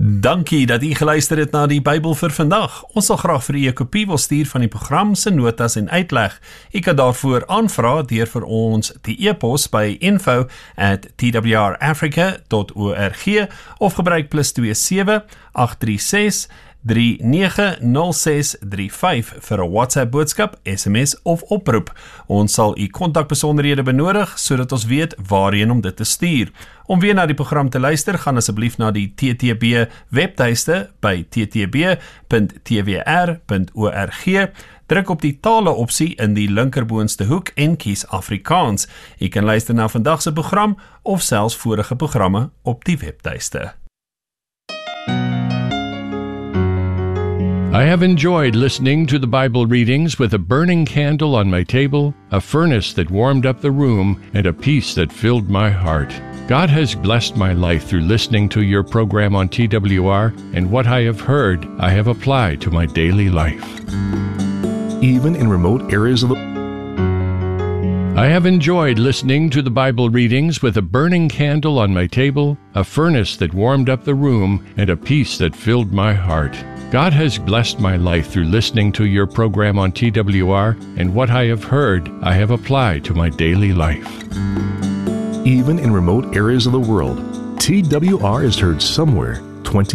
Dankie dat u geluister het na die Bybel vir vandag. Ons sal graag vir u 'n kopie wil stuur van die program se notas en uitleg. U kan daarvoor aanvra deur vir ons die e-pos by info@twrafrica.org of gebruik +27 836 390635 vir 'n WhatsApp boodskap, SMS of oproep. Ons sal u kontakbesonderhede benodig sodat ons weet waarheen om dit te stuur. Om weer na die program te luister, gaan asseblief na die TTB webtuiste by ttb.twr.org. Druk op die tale opsie in die linkerboonste hoek en kies Afrikaans. U kan luister na vandag se program of selfs vorige programme op die webtuiste. I have enjoyed listening to the Bible readings with a burning candle on my table, a furnace that warmed up the room, and a peace that filled my heart. God has blessed my life through listening to your program on TWR, and what I have heard, I have applied to my daily life. Even in remote areas of the I have enjoyed listening to the Bible readings with a burning candle on my table, a furnace that warmed up the room, and a peace that filled my heart. God has blessed my life through listening to your program on TWR, and what I have heard, I have applied to my daily life. even in remote areas of the world, TWR is heard somewhere